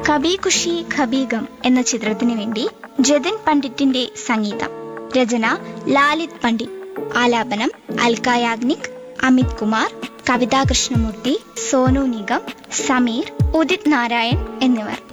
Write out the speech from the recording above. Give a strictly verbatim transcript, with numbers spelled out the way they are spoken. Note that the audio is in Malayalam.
കബി ഖുഷി ഖബി ഗം എന്ന ചിത്രത്തിനു വേണ്ടി ജതിൻ പണ്ഡിറ്റിന്റെ സംഗീതം, രചന ലാലിത് പണ്ഡിറ്റ്, ആലാപനം അൽക്ക യാഗ്നിക്, അമിത് കുമാർ, കവിതാ കൃഷ്ണമൂർത്തി, സോനു നിഗം, സമീർ, ഉദിത് നാരായൺ എന്നിവർ.